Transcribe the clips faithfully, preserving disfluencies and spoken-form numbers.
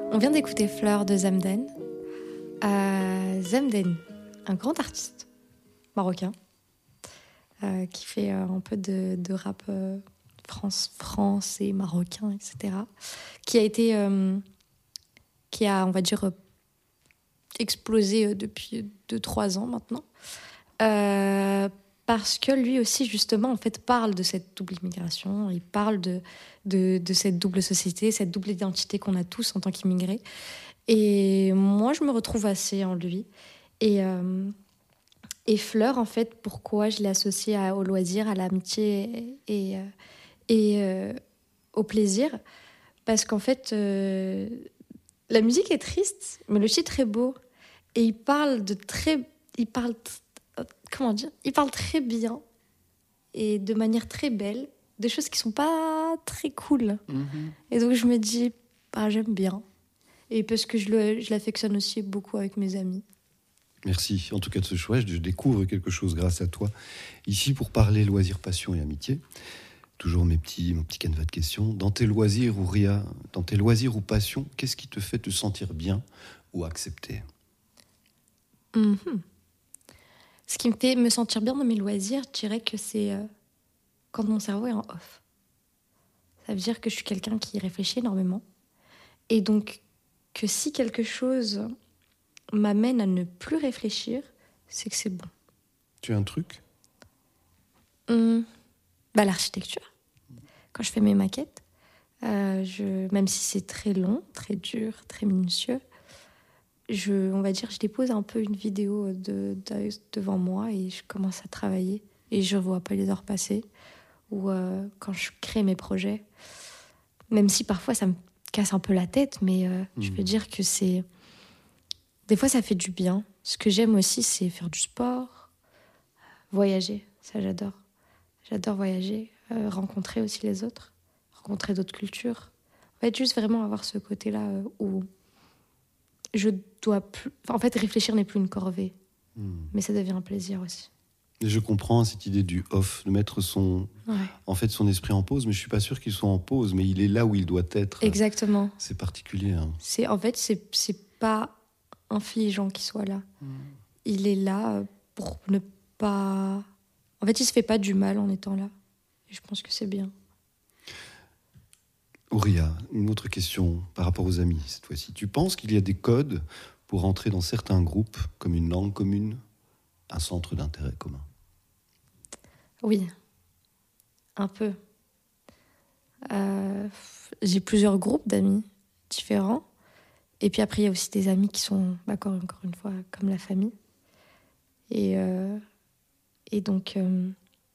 On vient d'écouter Fleur de Zemden. Euh, Zemden, un grand artiste marocain euh, qui fait euh, un peu de, de rap euh, France, France et marocain, et cetera. Qui a été, euh, qui a, on va dire, euh, explosé euh, depuis deux trois ans maintenant. Euh, parce que lui aussi, justement, en fait, parle de cette double immigration, il parle de, de, de cette double société, cette double identité qu'on a tous en tant qu'immigrés. Et moi, je me retrouve assez en lui. Et, euh, et Fleur, en fait, pourquoi je l'ai associé à, au loisir, à l'amitié et, et, et euh, au plaisir? Parce qu'en fait, euh, la musique est triste, mais le titre est beau. Et il parle de très... Il parle... Comment dire? Il parle très bien et de manière très belle, des choses qui sont pas très cool. Mm-hmm. Et donc, je me dis, bah, j'aime bien. Et parce que je, le, je l'affectionne aussi beaucoup avec mes amis. Merci en tout cas de ce choix. Je découvre quelque chose grâce à toi. Ici pour parler loisirs, passion et amitié. Toujours mes petits, mon petit canevas de questions. Dans tes loisirs ou Ria, dans tes loisirs ou passions, qu'est-ce qui te fait te sentir bien ou accepter? Mm-hmm. Ce qui me fait me sentir bien dans mes loisirs, je dirais que c'est euh, quand mon cerveau est en off. Ça veut dire que je suis quelqu'un qui réfléchit énormément. Et donc, que si quelque chose m'amène à ne plus réfléchir, c'est que c'est bon. Tu as un truc? Hum, bah, l'architecture. Quand je fais mes maquettes, euh, je, même si c'est très long, très dur, très minutieux, je, on va dire, je dépose un peu une vidéo de, de, devant moi et je commence à travailler. Et je ne vois pas les heures passer. Ou euh, quand je crée mes projets, même si parfois ça me casse un peu la tête, mais euh, mmh. je peux dire que c'est... Des fois, ça fait du bien. Ce que j'aime aussi, c'est faire du sport, voyager. Ça, j'adore. J'adore voyager, euh, rencontrer aussi les autres, rencontrer d'autres cultures. En fait, juste vraiment avoir ce côté-là euh, où je dois plus... Enfin, en fait, réfléchir n'est plus une corvée, mmh. mais ça devient un plaisir aussi. Et je comprends cette idée du off, de mettre son, ouais. en fait, son esprit en pause, mais je ne suis pas sûr qu'il soit en pause, mais il est là où il doit être. Exactement. C'est particulier. Hein. C'est, en fait, c'est, c'est pas infligeant qu'il soit là. Mmh. Il est là pour ne pas... En fait, il ne se fait pas du mal en étant là. Et je pense que c'est bien. Ouria, une autre question par rapport aux amis, cette fois-ci. Tu penses qu'il y a des codes pour entrer dans certains groupes, comme une langue commune, un centre d'intérêt commun? Oui, un peu. Euh, j'ai plusieurs groupes d'amis différents. Et puis après, il y a aussi des amis qui sont, encore, encore une fois, comme la famille. Et, euh, et donc, euh,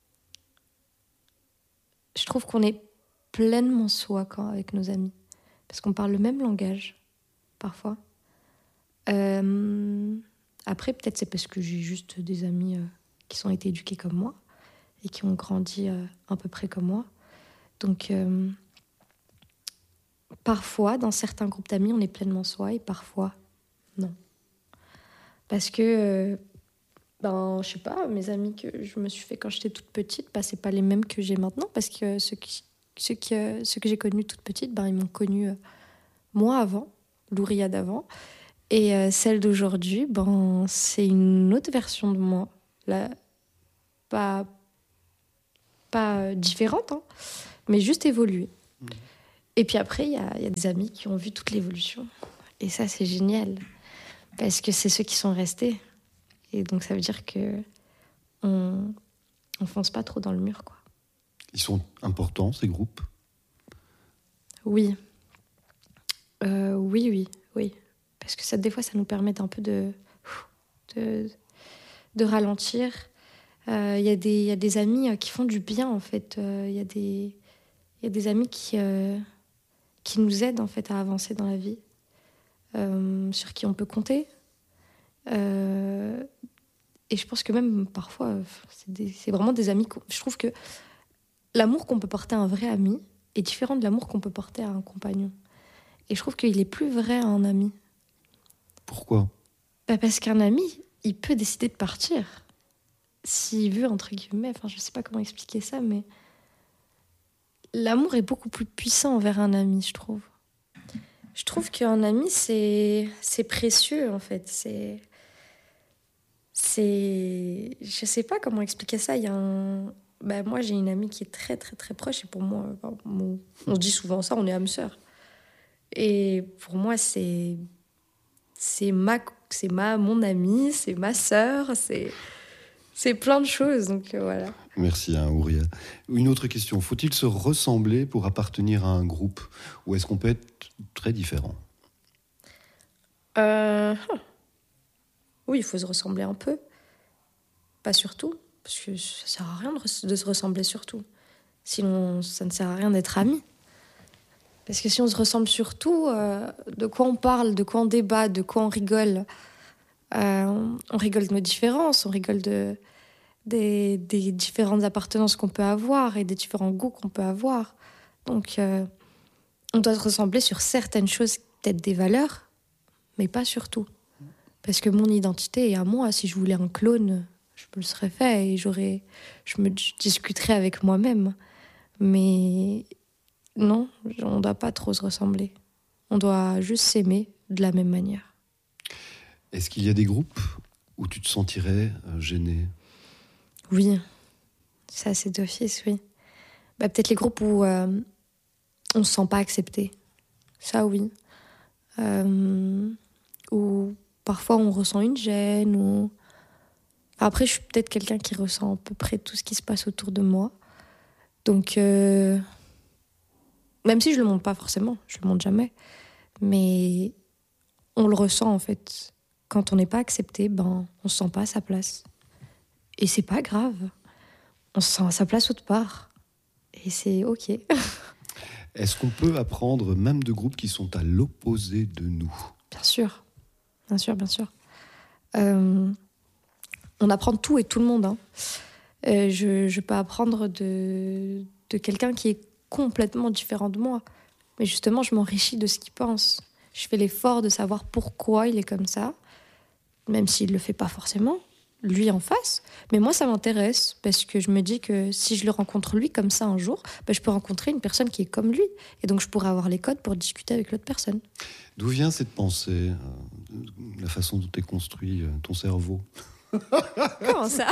je trouve qu'on est pleinement soi quand, avec nos amis. Parce qu'on parle le même langage, parfois. Euh, après, peut-être c'est parce que j'ai juste des amis euh, qui ont été éduqués comme moi et qui ont grandi euh, à peu près comme moi. Donc, euh, parfois, dans certains groupes d'amis, on est pleinement soi et parfois, non. Parce que, euh, ben, je sais pas, mes amis que je me suis fait quand j'étais toute petite, ben, c'est pas les mêmes que j'ai maintenant. Parce que ceux, qui, ceux, qui, euh, ceux que j'ai connus toute petite, ben, ils m'ont connue euh, moi avant, l'Ouria d'avant. Et euh, celle d'aujourd'hui, ben, c'est une autre version de moi. Là, pas, pas euh, différente, hein, mais juste évoluée. Mmh. Et puis après, il y a, y a des amis qui ont vu toute l'évolution. Et ça, c'est génial. Parce que c'est ceux qui sont restés. Et donc, ça veut dire qu'on ne fonce pas trop dans le mur, quoi. Ils sont importants, ces groupes? Oui. Euh, oui, oui, oui. Parce que ça, des fois, ça nous permet un peu de, de, de ralentir. Il euh, y, y a des amis qui font du bien, en fait. Il euh, y, y a des amis qui... Euh, qui nous aident en fait à avancer dans la vie, euh, sur qui on peut compter. Euh, et je pense que même parfois, c'est, des, c'est vraiment des amis... Je trouve que l'amour qu'on peut porter à un vrai ami est différent de l'amour qu'on peut porter à un compagnon. Et je trouve qu'il est plus vrai à un ami. Pourquoi ? Bah parce qu'un ami, il peut décider de partir. S'il veut, entre guillemets. Enfin, je ne sais pas comment expliquer ça, mais... L'amour est beaucoup plus puissant envers un ami, je trouve. Je trouve qu'un ami, c'est, c'est précieux, en fait. C'est... c'est... Je sais pas comment expliquer ça. Il y a un... Ben, moi, j'ai une amie qui est très, très, très proche. Et pour moi, ben, on, on dit souvent ça, on est âme sœur. Et pour moi, c'est... C'est ma... c'est ma... mon amie, c'est ma sœur, c'est... C'est plein de choses, donc euh, voilà. Merci, hein, Ouria. Une autre question. Faut-il se ressembler pour appartenir à un groupe? Ou est-ce qu'on peut être très différent? euh... Oui, il faut se ressembler un peu. Pas surtout, parce que ça sert à rien de, re- de se ressembler surtout. Sinon, ça ne sert à rien d'être amis. Parce que si on se ressemble surtout, euh, de quoi on parle, de quoi on débat, de quoi on rigole. Euh, on rigole de nos différences, on rigole de, des, des différentes appartenances qu'on peut avoir et des différents goûts qu'on peut avoir. Donc, euh, on doit se ressembler sur certaines choses, peut-être des valeurs, mais pas sur tout. Parce que mon identité est à moi. Si je voulais un clone, je me le serais fait et j'aurais, je me discuterais avec moi-même. Mais non, on ne doit pas trop se ressembler. On doit juste s'aimer de la même manière. Est-ce qu'il y a des groupes où tu te sentirais euh, gêné? Oui, ça c'est d'office, oui. Bah, peut-être les groupes où euh, on ne se sent pas accepté. Ça, oui. Euh, où parfois on ressent une gêne. Ou... Enfin, après, je suis peut-être quelqu'un qui ressent à peu près tout ce qui se passe autour de moi. Donc, euh, même si je ne le montre pas forcément, je ne le montre jamais. Mais on le ressent en fait. Quand on n'est pas accepté, ben, on ne se sent pas à sa place. Et c'est pas grave. On se sent à sa place autre part. Et c'est OK. Est-ce qu'on peut apprendre même de groupes qui sont à l'opposé de nous? Bien sûr. Bien sûr, bien sûr. Euh, on apprend de tout et tout le monde. Hein. Euh, je, je peux apprendre de, de quelqu'un qui est complètement différent de moi. Mais justement, je m'enrichis de ce qu'il pense. Je fais l'effort de savoir pourquoi il est comme ça. Même s'il ne le fait pas forcément, lui en face. Mais moi, ça m'intéresse, parce que je me dis que si je le rencontre lui comme ça un jour, ben, je peux rencontrer une personne qui est comme lui. Et donc, je pourrais avoir les codes pour discuter avec l'autre personne. D'où vient cette pensée, euh, la façon dont est construit euh, ton cerveau? Comment ça?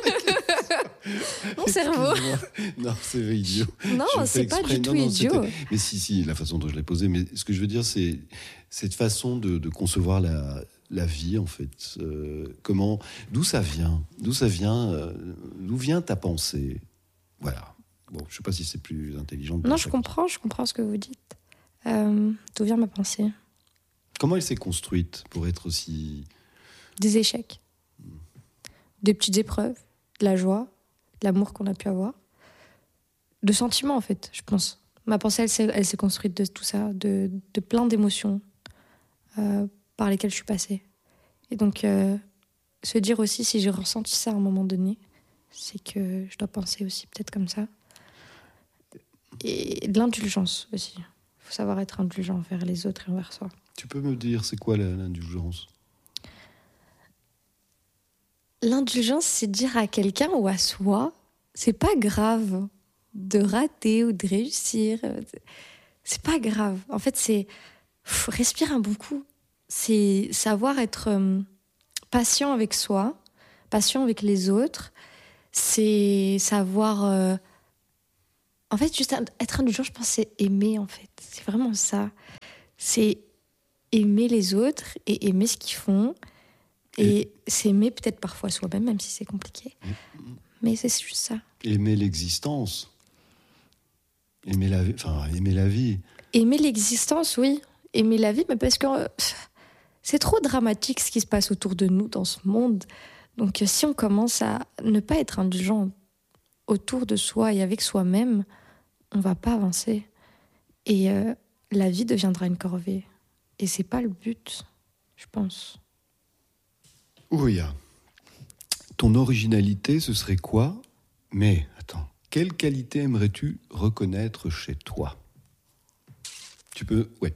Mon cerveau? Non, c'est idiot. Non, c'est pas du tout non, non, idiot. Mais si, si, la façon dont je l'ai posé. Mais ce que je veux dire, c'est cette façon de, de concevoir la... la vie, en fait. Euh, comment, d'où ça vient? D'où ça vient? Euh, d'où vient ta pensée? Voilà. Bon, je sais pas si c'est plus intelligent. Non, je comprends, je comprends ce que vous dites. Euh, d'où vient ma pensée? Comment elle s'est construite pour être aussi... Des échecs. Hmm. Des petites épreuves. De la joie. De l'amour qu'on a pu avoir. De sentiments, en fait, je pense. Ma pensée, elle s'est, elle s'est construite de tout ça. De, de plein d'émotions. Euh, par lesquelles je suis passée. Et donc, euh, se dire aussi, si j'ai ressenti ça à un moment donné, c'est que je dois penser aussi peut-être comme ça. Et de l'indulgence aussi. Il faut savoir être indulgent envers les autres et envers soi. Tu peux me dire, c'est quoi l'indulgence? L'indulgence, c'est dire à quelqu'un ou à soi, c'est pas grave de rater ou de réussir. C'est pas grave. En fait, c'est pff, respire un bon coup. C'est savoir être euh, patient avec soi, patient avec les autres. C'est savoir... Euh... En fait, juste être indulgent, je pense, c'est aimer, en fait. C'est vraiment ça. C'est aimer les autres et aimer ce qu'ils font. Et, et s'aimer peut-être parfois soi-même, même si c'est compliqué. Mmh. Mais c'est juste ça. Aimer l'existence. Aimer la vie. Enfin, aimer la vie. Aimer l'existence, oui. Aimer la vie, mais parce que... Euh, c'est trop dramatique ce qui se passe autour de nous dans ce monde. Donc si on commence à ne pas être indulgent autour de soi et avec soi-même, on va pas avancer. Et euh, la vie deviendra une corvée. Et c'est pas le but, je pense. Ouria, ton originalité, ce serait quoi? Mais, attends, quelle qualité aimerais-tu reconnaître chez toi? Tu peux... Ouais.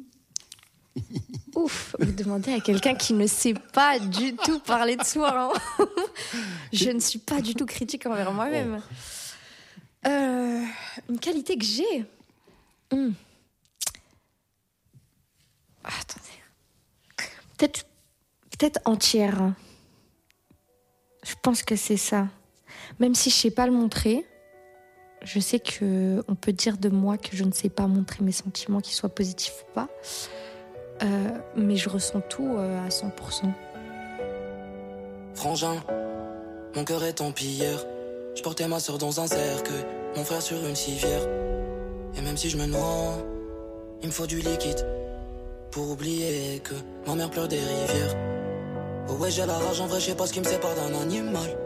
Ouf, vous demandez à quelqu'un qui ne sait pas du tout parler de soi. Hein. Je ne suis pas du tout critique envers moi-même. Oh. Euh, une qualité que j'ai. Mmh. Peut-être, peut-être entière. Je pense que c'est ça. Même si je sais pas le montrer, je sais que on peut dire de moi que je ne sais pas montrer mes sentiments, qu'ils soient positifs ou pas. Euh, mais je ressens tout euh, à cent pour cent. Frangin, mon cœur est empire. Je portais ma soeur dans un cercueil, mon frère sur une civière. Et même si je me noie, il me faut du liquide pour oublier que ma mère pleure des rivières. Oh ouais, j'ai la rage, en vrai, je sais pas ce qui me sépare d'un animal.